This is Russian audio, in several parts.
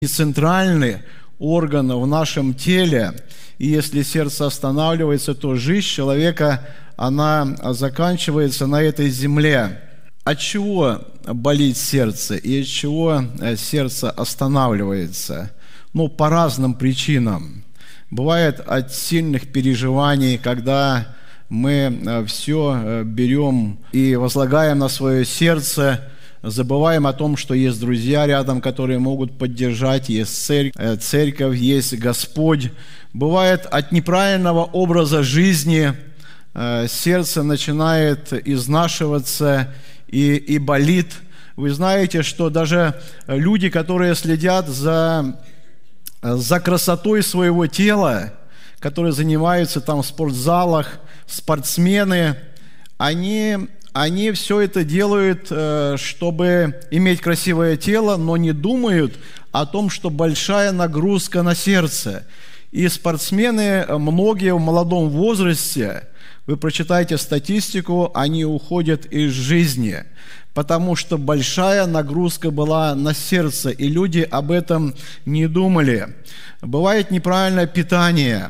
и центральный орган в нашем теле. И если сердце останавливается, то жизнь человека, она заканчивается на этой земле. От чего болит сердце и от чего сердце останавливается? По разным причинам. Бывает от сильных переживаний, когда мы все берем и возлагаем на свое сердце, забываем о том, что есть друзья рядом, которые могут поддержать, есть церковь, есть Господь. Бывает от неправильного образа жизни, сердце начинает изнашиваться и болит. Вы знаете, что даже люди, которые следят за красотой своего тела, которые занимаются там в спортзалах, спортсмены, они все это делают, чтобы иметь красивое тело, но не думают о том, что большая нагрузка на сердце. И спортсмены, многие в молодом возрасте, вы прочитайте статистику, они уходят из жизни, потому что большая нагрузка была на сердце, и люди об этом не думали. Бывает неправильное питание,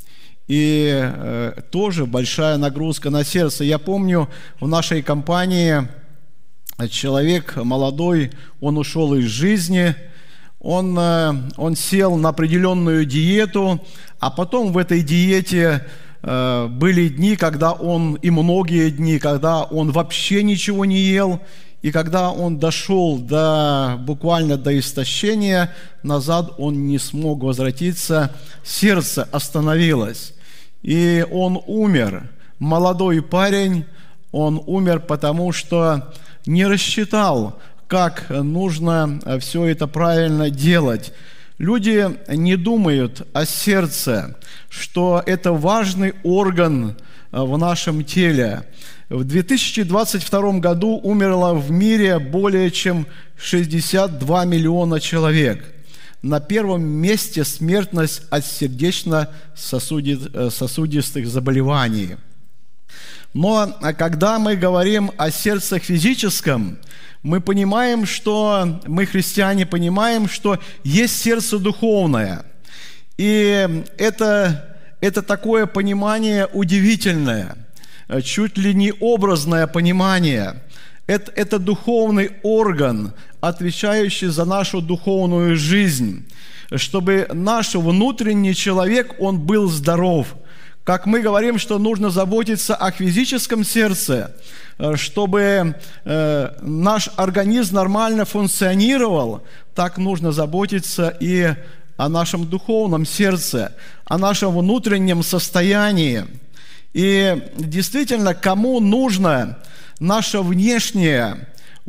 и тоже большая нагрузка на сердце. Я помню, в нашей компании человек молодой, он ушел из жизни, он сел на определенную диету, а потом в этой диете были дни, многие дни, когда он вообще ничего не ел, и когда он дошел буквально до истощения, назад он не смог возвратиться, сердце остановилось, и он умер. Молодой парень, он умер, потому что не рассчитал, как нужно все это правильно делать. Люди не думают о сердце, что это важный орган в нашем теле. В 2022 году умерло в мире более чем 62 миллиона человек. На первом месте смертность от сердечно-сосудистых заболеваний. Но когда мы говорим о сердце физическом, мы понимаем, мы, христиане, понимаем, что есть сердце духовное. И это такое понимание удивительное, чуть ли не образное понимание. Это духовный орган, отвечающий за нашу духовную жизнь, чтобы наш внутренний человек, он был здоров. Как мы говорим, что нужно заботиться о физическом сердце, чтобы наш организм нормально функционировал, так нужно заботиться и о нашем духовном сердце, о нашем внутреннем состоянии. И действительно, кому нужно наше внешнее,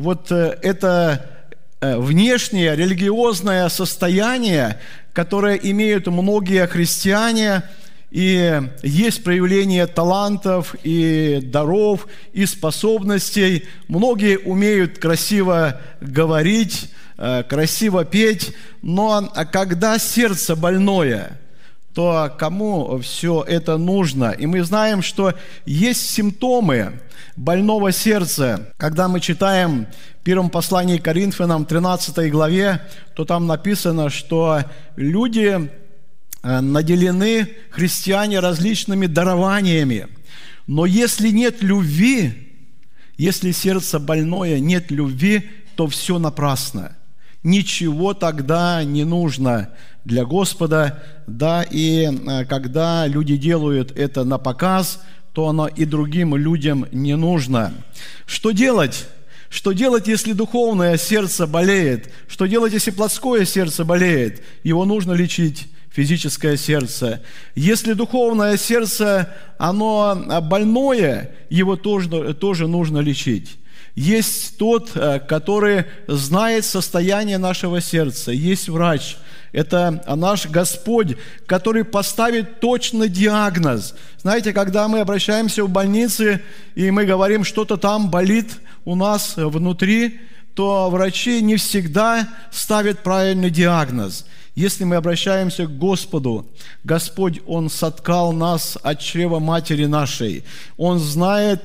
это внешнее религиозное состояние, которое имеют многие христиане, и есть проявление талантов и даров, и способностей. Многие умеют красиво говорить, красиво петь, но когда сердце больное, то кому все это нужно? И мы знаем, что есть симптомы больного сердца. Когда мы читаем в первом послании к Коринфянам, 13 главе, то там написано, что люди наделены, христиане, различными дарованиями. Но если нет любви, если сердце больное, нет любви, то все напрасно. Ничего тогда не нужно для Господа, и когда люди делают это на показ, то оно и другим людям не нужно. Что делать? Что делать, если духовное сердце болеет? Что делать, если плотское сердце болеет? Его нужно лечить. Физическое сердце. Если духовное сердце, оно больное, его тоже нужно лечить. Есть тот, который знает состояние нашего сердца. Есть врач. Это наш Господь, который поставит точно диагноз. Знаете, когда мы обращаемся в больницы, и мы говорим, что-то там болит у нас внутри, то врачи не всегда ставят правильный диагноз. Если мы обращаемся к Господу, Господь, Он соткал нас от чрева матери нашей. Он знает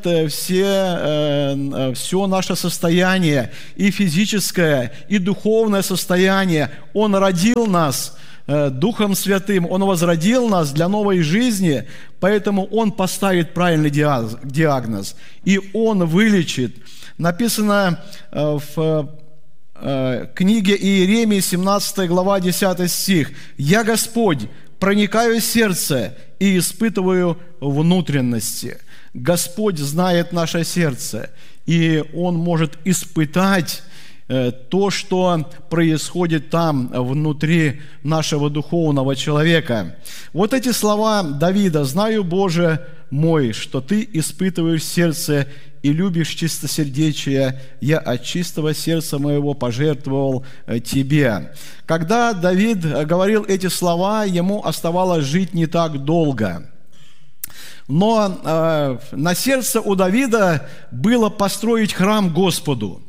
все наше состояние, и физическое, и духовное состояние. Он родил нас Духом Святым, Он возродил нас для новой жизни, поэтому Он поставит правильный диагноз, и Он вылечит. Написано в книге Иеремии, 17 глава, 10 стих. «Я, Господь, проникаю в сердце и испытываю внутренности». Господь знает наше сердце, и Он может испытать то, что происходит там, внутри нашего духовного человека. Вот эти слова Давида: «Знаю, Боже мой, что Ты испытываешь сердце и любишь чистосердечие, я от чистого сердца моего пожертвовал Тебе». Когда Давид говорил эти слова, ему оставалось жить не так долго. Но на сердце у Давида было построить храм Господу.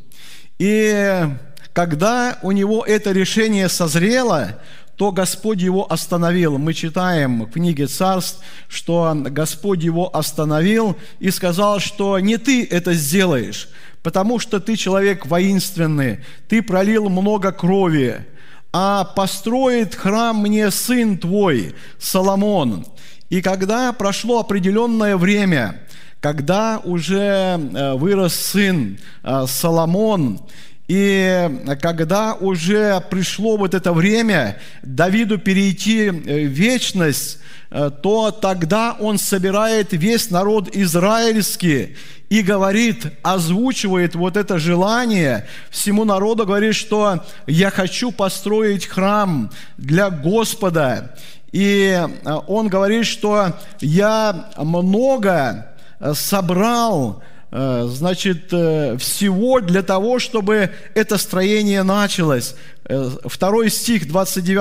И когда у него это решение созрело, то Господь его остановил. Мы читаем в книге Царств, что Господь его остановил и сказал, что не ты это сделаешь, потому что ты человек воинственный, ты пролил много крови, а построит храм мне сын твой, Соломон. И когда прошло определенное время, когда уже вырос сын Соломон, и когда уже пришло вот это время Давиду перейти в вечность, то тогда он собирает весь народ израильский и говорит, озвучивает вот это желание всему народу, говорит, что «я хочу построить храм для Господа». И он говорит, что «я много собрал, значит, всего для того, чтобы это строение началось». 2 стих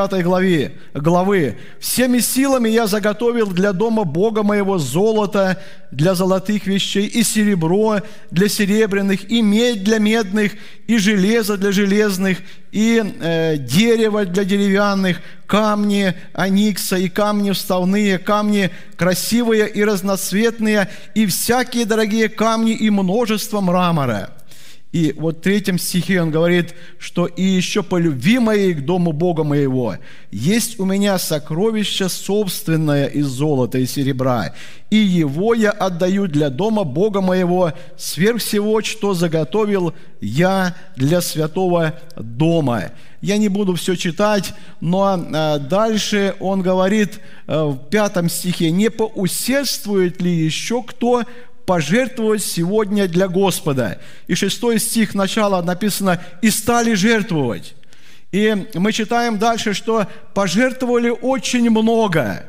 29 главы. «Всеми силами я заготовил для дома Бога моего золото для золотых вещей, и серебро для серебряных, и медь для медных, и железо для железных, и дерево для деревянных, камни оникса, и камни вставные, камни красивые и разноцветные, и всякие дорогие камни, и множество мрамора». И вот в 3 стихе он говорит, что «и еще по любви моей к дому Бога моего есть у меня сокровище собственное из золота и серебра, и его я отдаю для дома Бога моего сверх всего, что заготовил я для святого дома». Я не буду все читать, но дальше он говорит в 5 стихе: «Не поусердствует ли еще кто пожертвовать сегодня для Господа?» И 6 стих начала написано: «И стали жертвовать». И мы читаем дальше, что пожертвовали очень много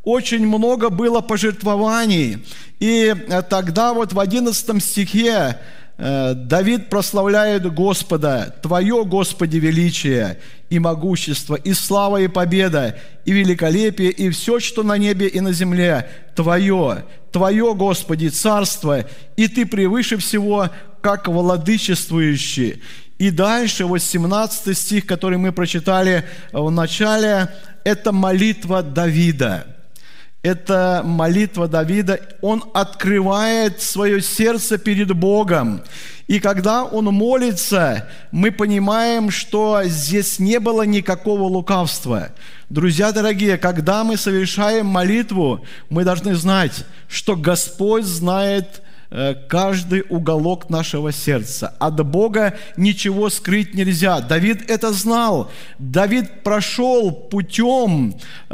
было пожертвований. И тогда вот в 11 стихе Давид прославляет Господа: «Твое, Господи, величие и могущество, и слава, и победа, и великолепие, и все, что на небе и на земле, Твое, Твое, Господи, царство, и Ты превыше всего, как владычествующий». И дальше, вот 17 стих, который мы прочитали в начале, это молитва Давида. Это молитва Давида. Он открывает свое сердце перед Богом. И когда он молится, мы понимаем, что здесь не было никакого лукавства. Друзья дорогие, когда мы совершаем молитву, мы должны знать, что Господь знает каждый уголок нашего сердца. От Бога ничего скрыть нельзя. Давид это знал. Давид прошел путем,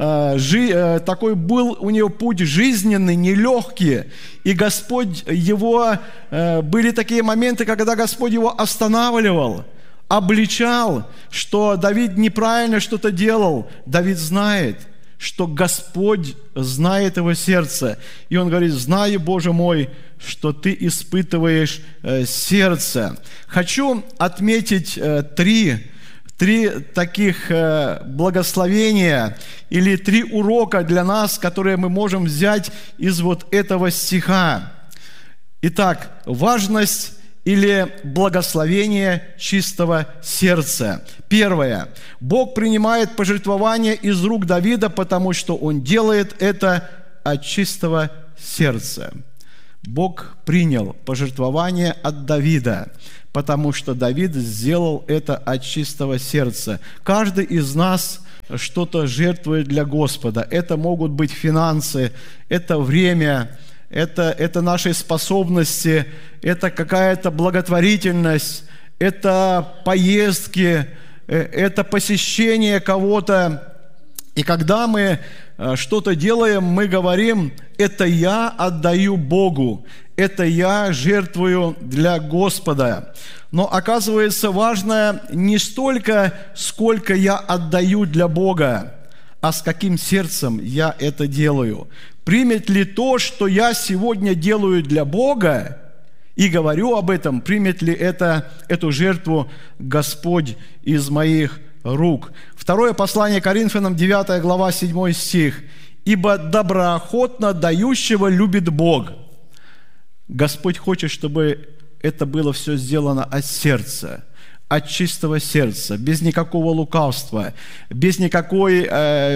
такой был у него путь жизненный, нелегкий. И Господь его, были такие моменты, когда Господь его останавливал, обличал, что Давид неправильно что-то делал. Давид знает, что Господь знает его сердце. И он говорит: «Знаю, Боже мой, что Ты испытываешь сердце». Хочу отметить три таких благословения или 3 урока для нас, которые мы можем взять из вот этого стиха. Итак, важность или благословение чистого сердца. Первое. Бог принимает пожертвование из рук Давида, потому что Он делает это от чистого сердца. Бог принял пожертвование от Давида, потому что Давид сделал это от чистого сердца. Каждый из нас что-то жертвует для Господа. Это могут быть финансы, это время, это наши способности, это какая-то благотворительность, это поездки, это посещение кого-то. И когда мы что-то делаем, мы говорим: это я отдаю Богу, это я жертвую для Господа. Но оказывается, важно не столько, сколько я отдаю для Бога, а с каким сердцем я это делаю. Примет ли то, что я сегодня делаю для Бога, и говорю об этом, примет ли эту жертву Господь из моих рук. Второе послание Коринфянам, 9 глава, 7 стих. «Ибо доброохотно дающего любит Бог». Господь хочет, чтобы это было все сделано от сердца, от чистого сердца, без никакого лукавства, без никакой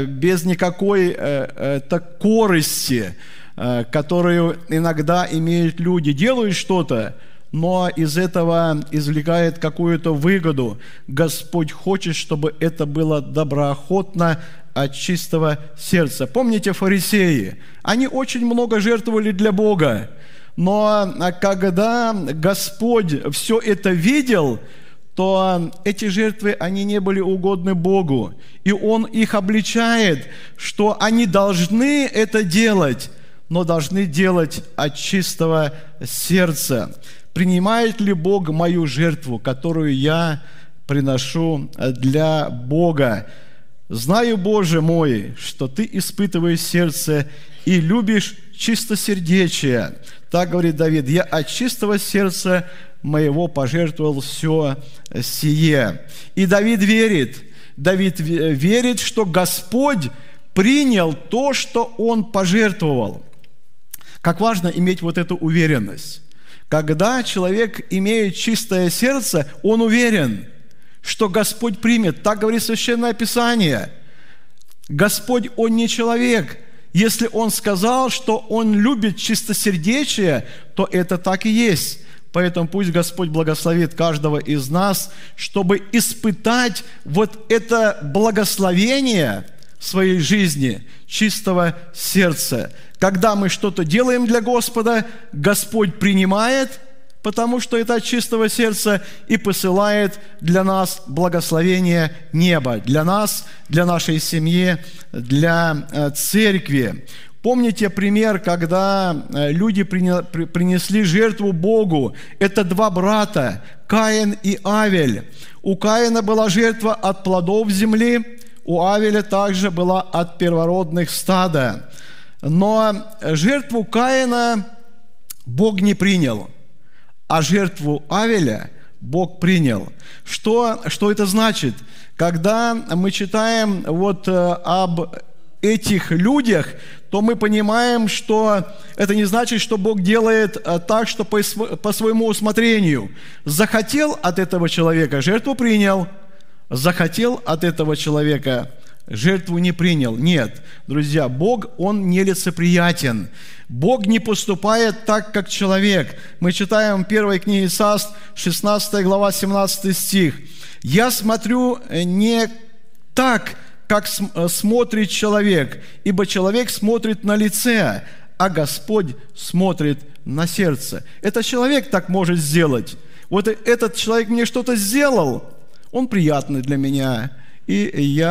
корысти, которую иногда имеют люди. Делают что-то, но из этого извлекает какую-то выгоду. Господь хочет, чтобы это было доброохотно, от чистого сердца. Помните фарисеи? Они очень много жертвовали для Бога, но когда Господь все это видел, то эти жертвы, они не были угодны Богу. И Он их обличает, что они должны это делать, но должны делать от чистого сердца. Принимает ли Бог мою жертву, которую я приношу для Бога? «Знаю, Боже мой, что Ты испытываешь сердце и любишь чистосердечие». Так говорит Давид: «Я от чистого сердца моего пожертвовал все сие». И Давид верит, что Господь принял то, что он пожертвовал. Как важно иметь вот эту уверенность. Когда человек имеет чистое сердце, он уверен, что Господь примет. Так говорит Священное Писание. Господь, Он не человек. Если Он сказал, что Он любит чистосердечие, то это так и есть. Поэтому пусть Господь благословит каждого из нас, чтобы испытать вот это благословение в своей жизни чистого сердца. Когда мы что-то делаем для Господа, Господь принимает, потому что это от чистого сердца, и посылает для нас благословение неба, для нас, для нашей семьи, для церкви. Помните пример, когда люди принесли жертву Богу? Это два брата, Каин и Авель. У Каина была жертва от плодов земли, у Авеля также была от первородных стада. Но жертву Каина Бог не принял, а жертву Авеля Бог принял. Что это значит? Когда мы читаем об этих людях, то мы понимаем, что это не значит, что Бог делает так, что по своему усмотрению. Захотел от этого человека, жертву принял. Захотел от этого человека, жертву не принял. Нет, друзья, Бог, Он нелицеприятен. Бог не поступает так, как человек. Мы читаем в первой книге Царств, 16 глава, 17 стих. «Я смотрю не так, как смотрит человек, ибо человек смотрит на лице, а Господь смотрит на сердце». Это человек так может сделать. Вот этот человек мне что-то сделал, он приятный для меня, и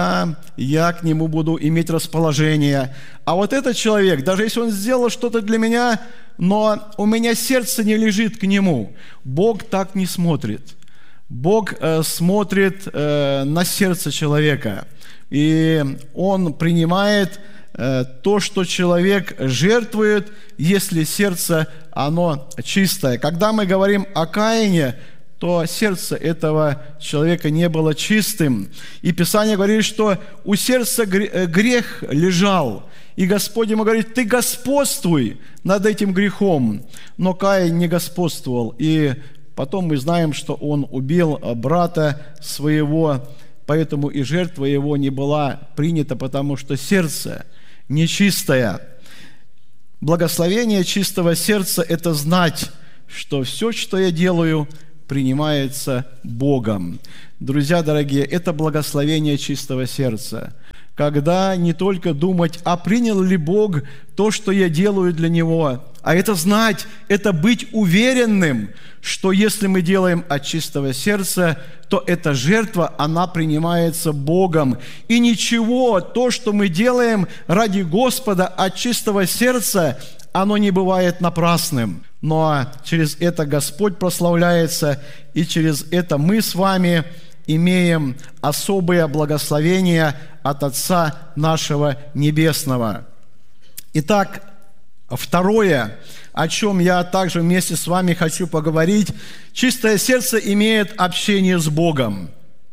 я к нему буду иметь расположение. А вот этот человек, даже если он сделал что-то для меня, но у меня сердце не лежит к нему, Бог так не смотрит. Бог смотрит на сердце человека, и Он принимает то, что человек жертвует, если сердце, оно чистое. Когда мы говорим о Каине, то сердце этого человека не было чистым. И Писание говорит, что у сердца грех лежал. И Господь ему говорит: ты господствуй над этим грехом. Но Каин не господствовал и Потом мы знаем, что он убил брата своего, поэтому и жертва его не была принята, потому что сердце нечистое. Благословение чистого сердца – это знать, что все, что я делаю, принимается Богом. Друзья дорогие, это благословение чистого сердца. Когда не только думать, а принял ли Бог то, что я делаю для Него, а это знать, это быть уверенным, что если мы делаем от чистого сердца, то эта жертва, она принимается Богом. И ничего, то, что мы делаем ради Господа от чистого сердца, оно не бывает напрасным. Но через это Господь прославляется, и через это мы с вами имеем особое благословение от Отца нашего Небесного. Итак, второе, о чем я также вместе с вами хочу поговорить, чистое сердце имеет общение с Богом.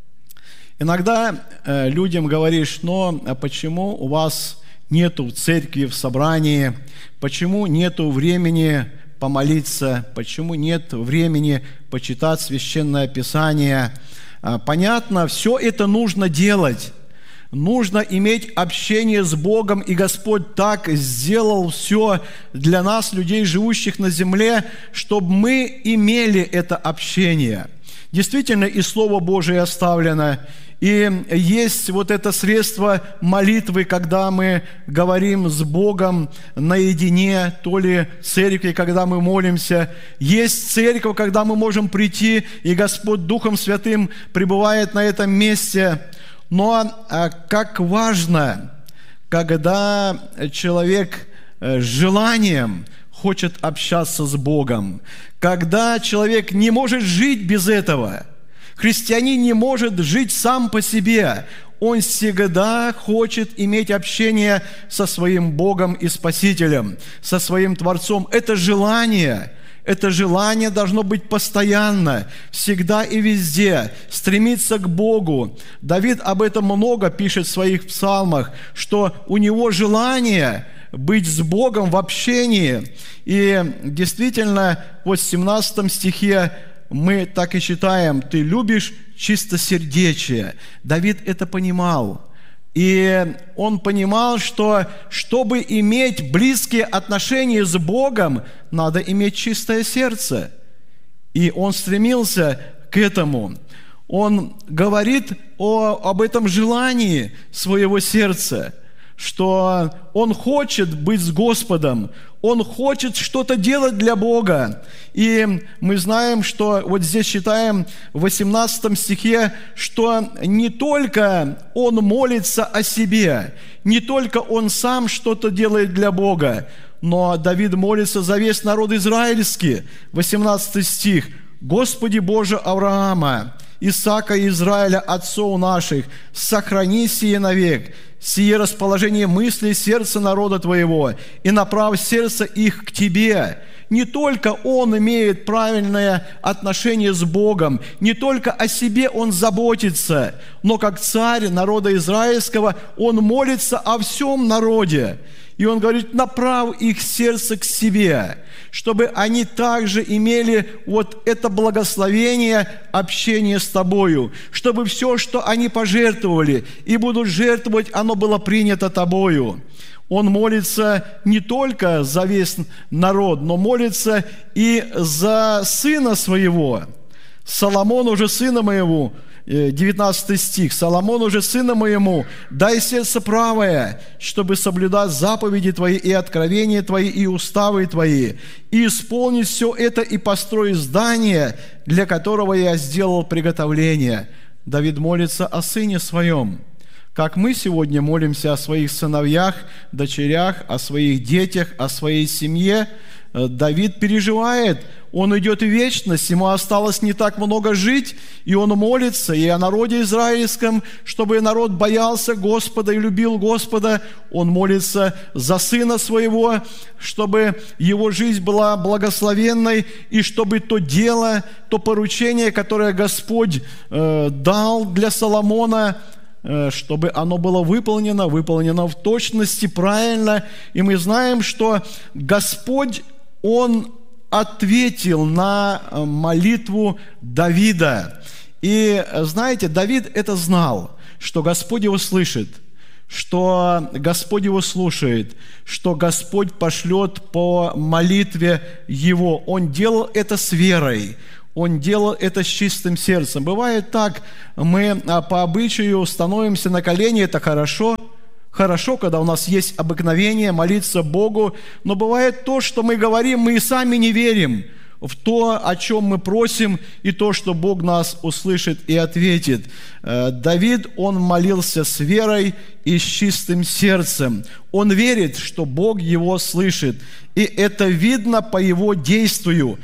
Иногда людям говоришь, но почему у вас нету в церкви, в собрании, почему нету времени помолиться, почему нет времени почитать Священное Писание? Понятно, все это нужно делать. Нужно иметь общение с Богом, и Господь так сделал все для нас, людей, живущих на земле, чтобы мы имели это общение. Действительно, и Слово Божие оставлено, и есть вот это средство молитвы, когда мы говорим с Богом наедине, то ли в церкви, когда мы молимся. Есть церковь, когда мы можем прийти, и Господь Духом Святым пребывает на этом месте. Но как важно, когда человек с желанием хочет общаться с Богом, когда человек не может жить без этого. Христианин не может жить сам по себе. Он всегда хочет иметь общение со своим Богом и Спасителем, со своим Творцом. Это желание должно быть постоянно, всегда и везде, стремиться к Богу. Давид об этом много пишет в своих псалмах, что у него желание быть с Богом в общении. И действительно, вот в 17 стихе мы так и читаем: «Ты любишь чистосердечие». Давид это понимал. И он понимал, что чтобы иметь близкие отношения с Богом, надо иметь чистое сердце. И он стремился к этому. Он говорит об этом желании своего сердца, что он хочет быть с Господом, он хочет что-то делать для Бога. И мы знаем, что вот здесь читаем в 18 стихе, что не только он молится о себе, не только он сам что-то делает для Бога, но Давид молится за весь народ израильский. 18 стих. «Господи Боже Авраама, Исаака и Израиля, отцов наших, сохрани сие навек, сие расположение мыслей сердца народа Твоего, и направь сердце их к Тебе». Не только он имеет правильное отношение с Богом, не только о себе он заботится, но как царь народа израильского он молится о всем народе. И он говорит: направь их сердце к себе, чтобы они также имели вот это благословение общения с Тобою, чтобы все, что они пожертвовали и будут жертвовать, оно было принято Тобою. Он молится не только за весь народ, но молится и за сына своего. Соломону же, сына моего, 19 стих. «Соломону же, сына моему, дай сердце правое, чтобы соблюдать заповеди Твои и откровения Твои и уставы Твои, и исполнить все это и построить здание, для которого я сделал приготовление». Давид молится о сыне своем. Как мы сегодня молимся о своих сыновьях, дочерях, о своих детях, о своей семье, Давид переживает, он идет в вечность, ему осталось не так много жить, и он молится и о народе израильском, чтобы народ боялся Господа и любил Господа. Он молится за сына своего, чтобы его жизнь была благословенной, и чтобы то дело, то поручение, которое Господь дал для Соломона, чтобы оно было выполнено в точности, правильно. И мы знаем, что Господь, Он ответил на молитву Давида. И знаете, Давид это знал, что Господь его слышит, что Господь его слушает, что Господь пошлет по молитве его. Он делал это с верой, он делал это с чистым сердцем. Бывает так, мы по обычаю становимся на колени, это хорошо, когда у нас есть обыкновение молиться Богу, но бывает то, что мы говорим, мы и сами не верим в то, о чем мы просим, и то, что Бог нас услышит и ответит. Давид, он молился с верой и с чистым сердцем. Он верит, что Бог его слышит. И это видно по его действию.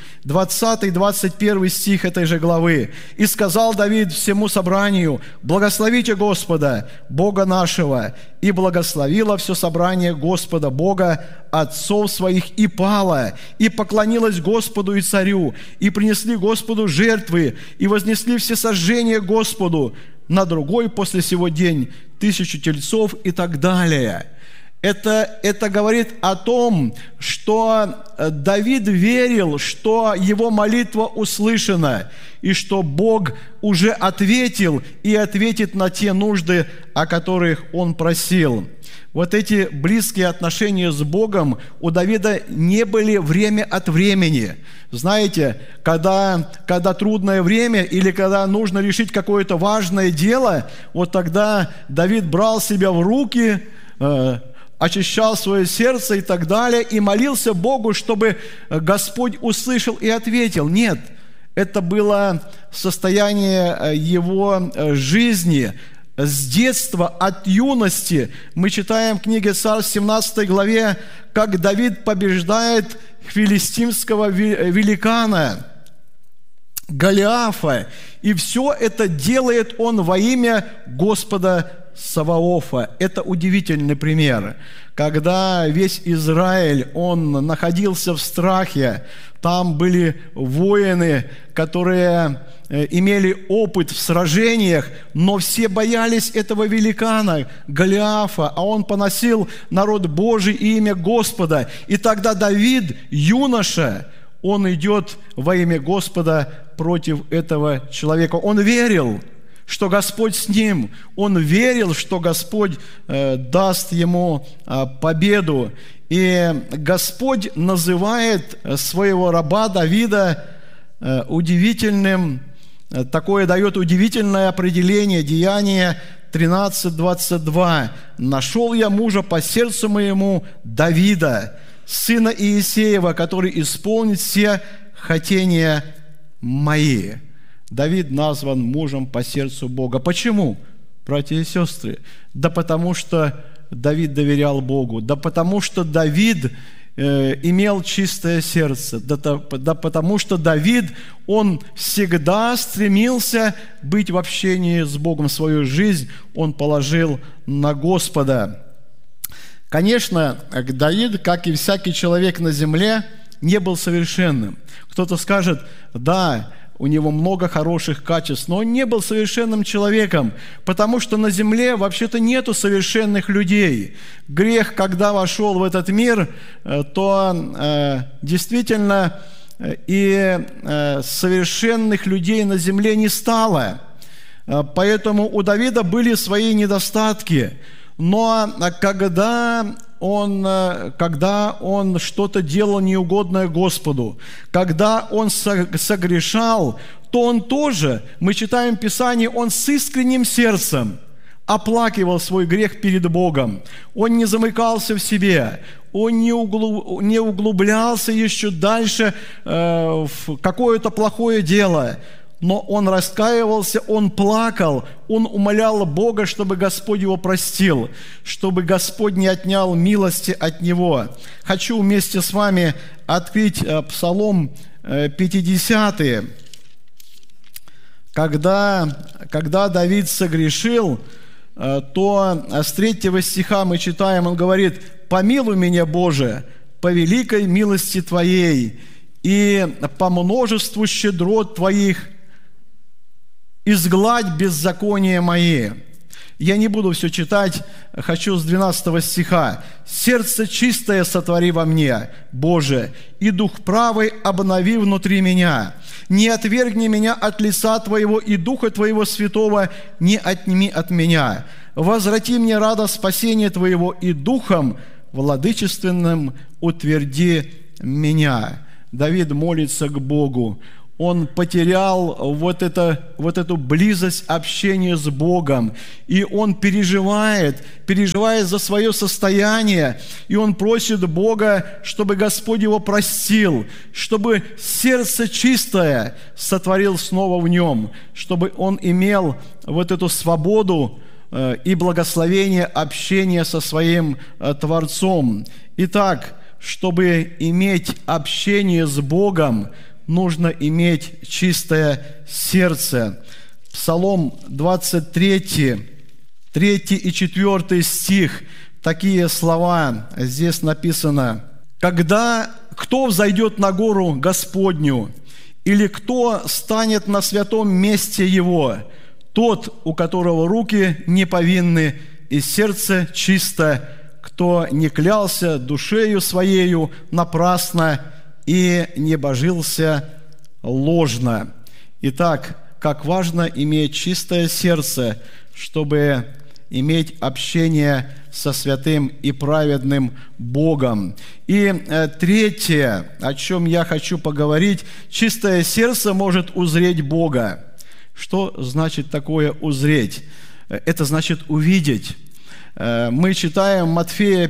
20-21 стих этой же главы. «И сказал Давид всему собранию: благословите Господа, Бога нашего. И благословило все собрание Господа, Бога отцов своих, и пало, и поклонилось Господу и царю, и принесли Господу жертвы, и вознесли все сожжения Господу. На другой после сего день 1000 тельцов» и так далее. Это говорит о том, что Давид верил, что его молитва услышана, и что Бог уже ответил и ответит на те нужды, о которых он просил. Вот эти близкие отношения с Богом у Давида не были время от времени. Знаете, когда трудное время или когда нужно решить какое-то важное дело, вот тогда Давид брал себя в руки, очищал свое сердце и так далее, и молился Богу, чтобы Господь услышал и ответил. Нет, это было состояние его жизни. С детства, от юности мы читаем в книге Царств, 17 главе, как Давид побеждает филистимского великана Голиафа. И все это делает он во имя Господа Саваофа. Это удивительный пример. Когда весь Израиль, он находился в страхе, там были воины, которые имели опыт в сражениях, но все боялись этого великана Голиафа, а он поносил народ Божий и имя Господа. И тогда Давид, юноша, он идет во имя Господа против этого человека. Он верил, что Господь с ним. Он верил, что Господь даст ему победу. И Господь называет своего раба Давида удивительным, такое дает удивительное определение, Деяния 13:22. «Нашел я мужа по сердцу моему, Давида, сына Иисеева, который исполнит все хотения мои». Давид назван мужем по сердцу Бога. Почему, братья и сестры? Да потому что Давид доверял Богу, да потому что Давид имел чистое сердце, да потому что Давид, он всегда стремился быть в общении с Богом. Свою жизнь он положил на Господа. Конечно, Давид, как и всякий человек на земле, не был совершенным. Кто-то скажет: да, у него много хороших качеств, но он не был совершенным человеком, потому что на земле вообще-то нету совершенных людей. Грех, когда вошел в этот мир, то действительно и совершенных людей на земле не стало. Поэтому у Давида были свои недостатки. Но когда он что-то делал неугодное Господу, когда он согрешал, то он тоже, мы читаем в Писании, он с искренним сердцем оплакивал свой грех перед Богом. Он не замыкался в себе, он не углублялся еще дальше в какое-то плохое дело. Но он раскаивался, он плакал, он умолял Бога, чтобы Господь его простил, чтобы Господь не отнял милости от него. Хочу вместе с вами открыть Псалом 50. Когда Давид согрешил, то с 3 стиха мы читаем, он говорит: «Помилуй меня, Боже, по великой милости Твоей и по множеству щедрот Твоих, изгладь беззакония мои». Я не буду все читать, хочу с 12 стиха. «Сердце чистое сотвори во мне, Боже, и дух правый обнови внутри меня. Не отвергни меня от лица Твоего, и Духа Твоего Святого не отними от меня. Возврати мне радость спасения Твоего, и Духом владычественным утверди меня». Давид молится к Богу. Он потерял вот эту близость общения с Богом. И он переживает за свое состояние. И он просит Бога, чтобы Господь его простил, чтобы сердце чистое сотворил снова в нем, чтобы он имел вот эту свободу и благословение общения со своим Творцом. Итак, чтобы иметь общение с Богом, нужно иметь чистое сердце. Псалом 23, 3 и 4 стих, такие слова здесь написано. «Когда кто взойдет на гору Господню, или кто станет на святом месте Его, тот, у которого руки не повинны и сердце чисто, кто не клялся душею своею напрасно и не божился ложно». Итак, как важно иметь чистое сердце, чтобы иметь общение со святым и праведным Богом. И третье, о чем я хочу поговорить, чистое сердце может узреть Бога. Что значит такое узреть? Это значит увидеть. Мы читаем Матфея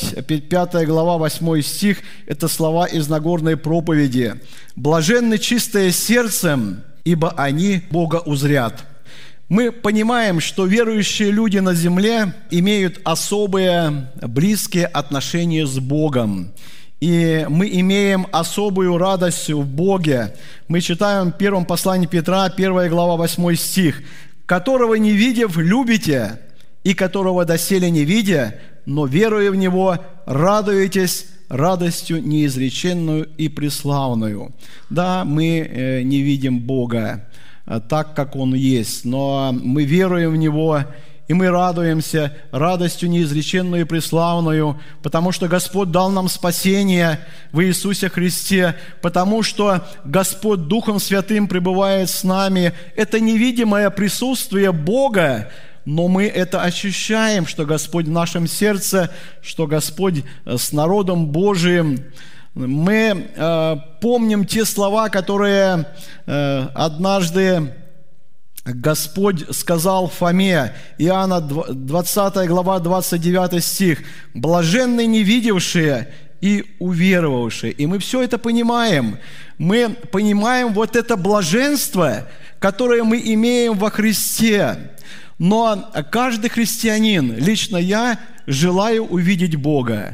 5 глава, 8 стих, это слова из Нагорной проповеди. «Блаженны чистые сердцем, ибо они Бога узрят». Мы понимаем, что верующие люди на земле имеют особые близкие отношения с Богом. И мы имеем особую радость в Боге. Мы читаем в первом послании Петра, 1 глава, 8 стих. «Которого не видев, любите, и которого доселе не видя, но веруя в Него, радуетесь радостью неизреченную и преславную». Да, мы не видим Бога так, как Он есть, но мы веруем в Него, и мы радуемся радостью неизреченную и преславную, потому что Господь дал нам спасение в Иисусе Христе, потому что Господь Духом Святым пребывает с нами. Это невидимое присутствие Бога, но мы это ощущаем, что Господь в нашем сердце, что Господь с народом Божиим. Мы помним те слова, которые однажды Господь сказал Фоме, Иоанна 20 глава, 29 стих, «Блаженны не видевшие и уверовавшие». И мы все это понимаем. Мы понимаем вот это блаженство, которое мы имеем во Христе. Но каждый христианин, лично я, желаю увидеть Бога,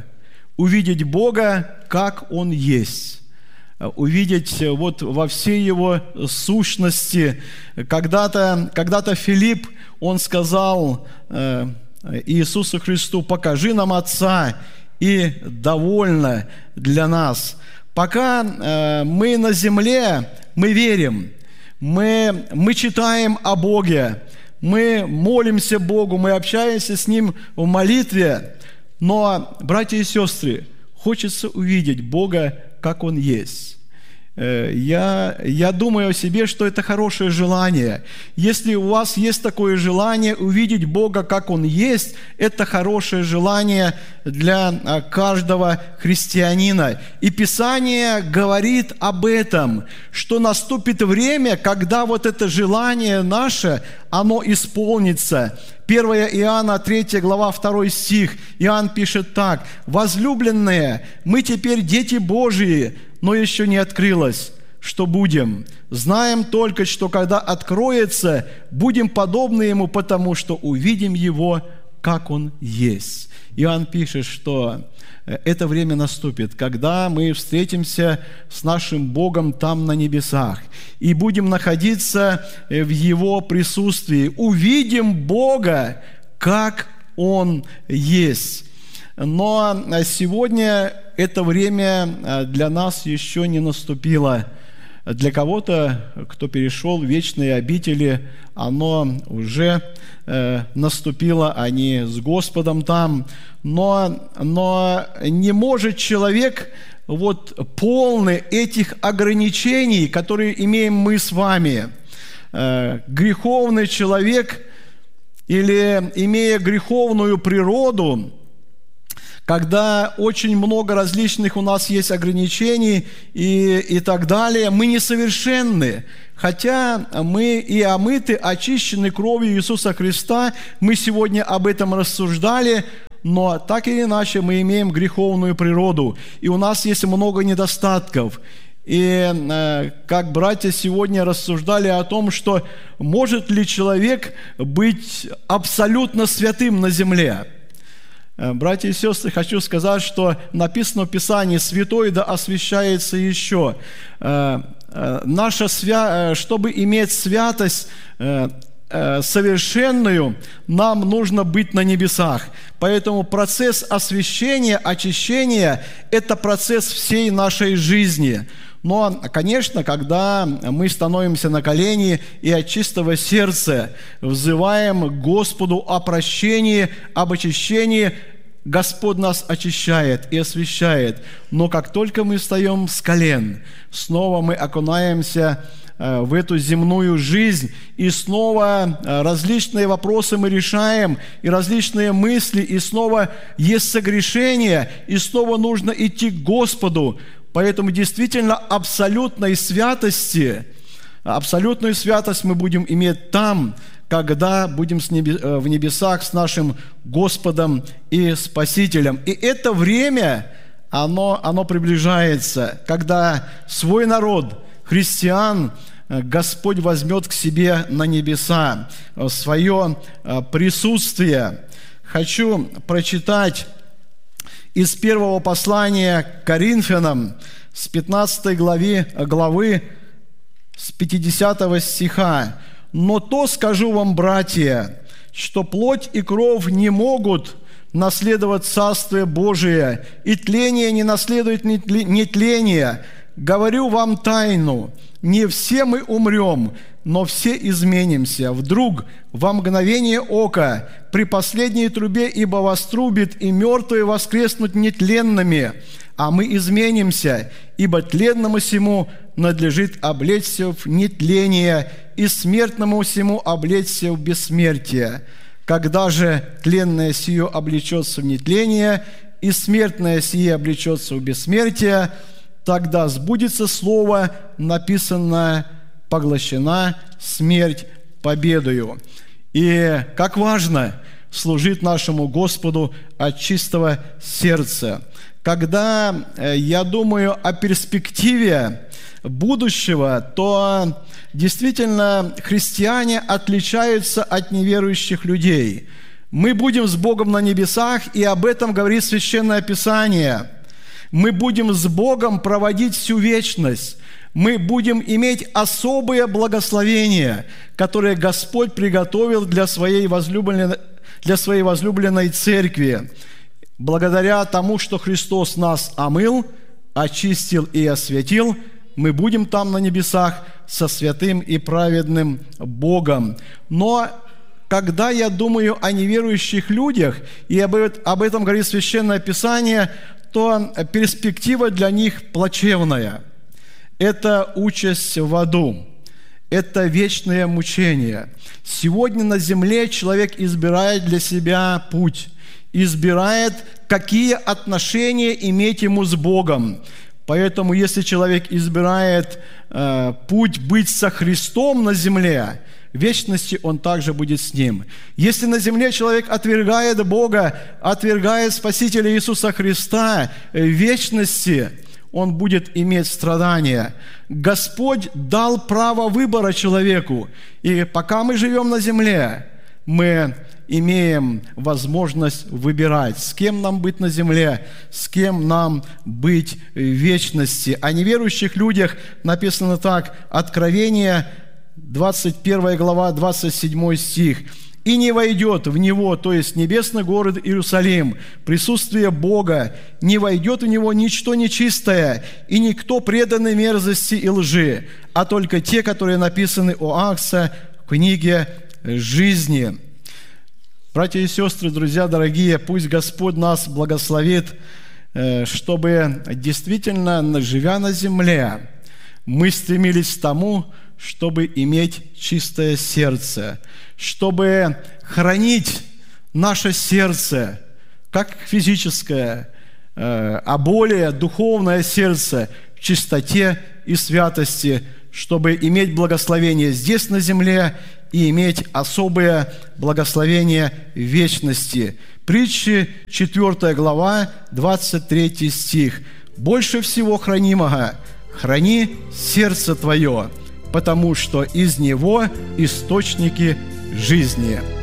как Он есть, увидеть вот во всей Его сущности. Когда-то Филипп, он сказал Иисусу Христу: «Покажи нам Отца, и довольно для нас». Пока мы на земле, мы верим, мы читаем о Боге, мы молимся Богу, мы общаемся с Ним в молитве, но, братья и сестры, хочется увидеть Бога, как Он есть. Я думаю о себе, что это хорошее желание. Если у вас есть такое желание увидеть Бога, как Он есть, это хорошее желание для каждого христианина. И Писание говорит об этом, что наступит время, когда вот это желание наше, оно исполнится. 1 Иоанна 3 глава 2 стих. Иоанн пишет так: «Возлюбленные, мы теперь дети Божии, но еще не открылось, что будем. Знаем только, что когда откроется, будем подобны Ему, потому что увидим Его, как Он есть». Иоанн пишет, что это время наступит, когда мы встретимся с нашим Богом там на небесах и будем находиться в Его присутствии. Увидим Бога, как Он есть. Но сегодня это время для нас еще не наступило. Для кого-то, кто перешел в вечные обители, оно уже наступило, они с Господом там. Но не может человек полный этих ограничений, которые имеем мы с вами. Греховный человек или имея греховную природу, когда очень много различных у нас есть ограничений и так далее, мы несовершенны. Хотя мы и омыты, очищены кровью Иисуса Христа, мы сегодня об этом рассуждали, но так или иначе мы имеем греховную природу, и у нас есть много недостатков. И как братья сегодня рассуждали о том, что может ли человек быть абсолютно святым на земле. Братья и сестры, хочу сказать, что написано в Писании: «Святой да освящается еще». Чтобы иметь святость совершенную, нам нужно быть на небесах. Поэтому процесс освящения, очищения – это процесс всей нашей жизни. Но, конечно, когда мы становимся на колени и от чистого сердца взываем к Господу о прощении, об очищении, Господь нас очищает и освящает. Но как только мы встаем с колен, снова мы окунаемся в эту земную жизнь, и снова различные вопросы мы решаем, и различные мысли, и снова есть согрешение, и снова нужно идти к Господу. Поэтому действительно абсолютную святость мы будем иметь там, когда будем в небесах с нашим Господом и Спасителем. И это время, оно приближается, когда свой народ, христиан, Господь возьмет к себе на небеса, в свое присутствие. Хочу прочитать из первого послания к Коринфянам, с 15 главы, с 50 стиха. «Но то скажу вам, братья, что плоть и кровь не могут наследовать Царствие Божие, и тление не наследует нетление. Говорю вам тайну, не все мы умрем, но все изменимся. Вдруг, во мгновение ока, при последней трубе, ибо вострубит, и мертвые воскреснут нетленными, а мы изменимся, ибо тленному сему надлежит облечься в нетление, и смертному сему облечься в бессмертие. Когда же тленное сие облечется в нетление, и смертное сие облечется в бессмертие, тогда сбудется слово, написанное: поглощена смерть победою». И как важно служить нашему Господу от чистого сердца. Когда я думаю о перспективе будущего, то действительно христиане отличаются от неверующих людей. Мы будем с Богом на небесах, и об этом говорит Священное Писание. Мы будем с Богом проводить всю вечность. Мы будем иметь особое благословение, которое Господь приготовил для своей возлюбленной церкви. Благодаря тому, что Христос нас омыл, очистил и осветил, мы будем там на небесах со святым и праведным Богом. Но когда я думаю о неверующих людях, и об этом говорит Священное Писание, то перспектива для них плачевная. Это участь в аду, это вечное мучение. Сегодня на земле человек избирает для себя путь, избирает, какие отношения иметь ему с Богом. Поэтому, если человек избирает путь быть со Христом на земле, в вечности он также будет с Ним. Если на земле человек отвергает Бога, отвергает Спасителя Иисуса Христа, в вечности он будет иметь страдания. Господь дал право выбора человеку. И пока мы живем на земле, мы имеем возможность выбирать, с кем нам быть на земле, с кем нам быть в вечности. О неверующих людях написано так: Откровение, 21 глава, 27 стих. и не войдет в него, то есть небесный город Иерусалим, присутствие Бога, не войдет в него ничто нечистое, и никто преданный мерзости и лжи, а только те, которые написаны у Агнца в книге жизни». Братья и сестры, друзья дорогие, пусть Господь нас благословит, чтобы действительно, живя на земле, мы стремились к тому, чтобы иметь чистое сердце, чтобы хранить наше сердце, как физическое, а более духовное сердце в чистоте и святости, чтобы иметь благословение здесь на земле и иметь особое благословение в вечности. Притчи, 4 глава, 23 стих. «Больше всего хранимого храни сердце твое, потому что из него источники жизни».